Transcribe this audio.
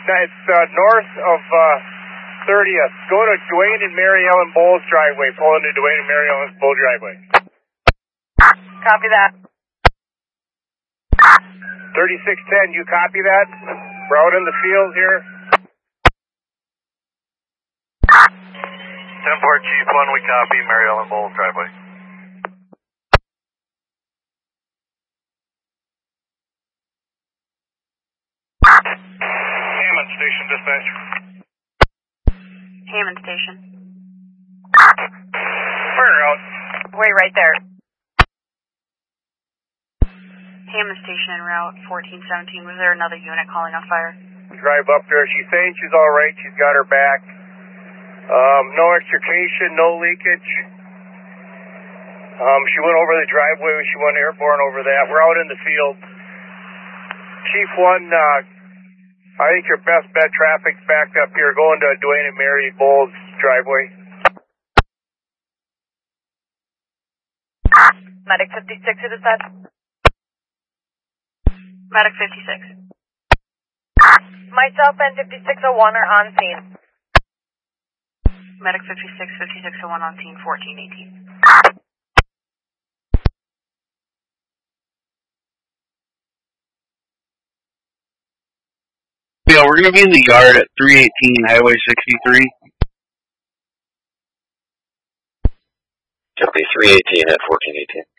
It's north of 30th. Go to Dwayne and Mary Ellen Bowles driveway. Pull into Dwayne and Mary Ellen Bowles driveway. Copy that. 3610, you copy that? We're out in the field here. 10-4 Chief 1, we copy Mary Ellen Bowles driveway. Hammond Station dispatch. Hammond Station. Burner out. Wait right there. Hammond Station en route 1417. Was there another unit calling on fire? Drive up there. She's saying she's all right. She's got her back. No extrication, no leakage. She went over the driveway. She went airborne over that. We're out in the field. Chief 1, I think your best bet traffic's backed up here. Going to Dwayne and Mary Bowles driveway. Medic 56 to dispatch. Medic 56. Myself and 5601 are on scene. Medic 56, 5601 on scene, 1418. Yeah, we're going to be in the yard at 318 Highway 63. Copy 318 at 1418.